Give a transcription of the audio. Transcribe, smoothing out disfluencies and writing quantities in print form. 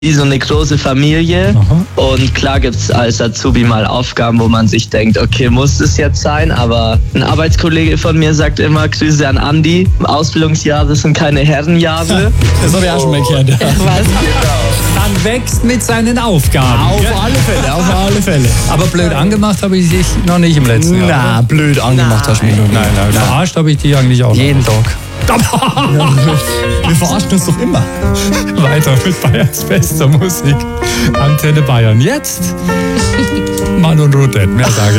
wie so eine große Familie. Aha. Und klar gibt's als Azubi mal Aufgaben, wo man sich denkt, okay, muss es jetzt sein? Aber ein Arbeitskollege von mir sagt immer, Grüße an Andi, Ausbildungsjahre sind keine Herrenjahre. Das habe ich auch schon mal gehört. Ja. Man wächst mit seinen Aufgaben. Auf alle Fälle. Aber blöd angemacht habe ich dich noch nicht im letzten Jahr. Na, blöd angemacht hast du mich noch nicht. Nein. Verarscht habe ich dich eigentlich auch. Jeden Tag. Wir verarschen uns doch immer. Weiter mit Bayerns bester Musik. Antenne Bayern. Jetzt Mann und Rodet, mehr sage ich.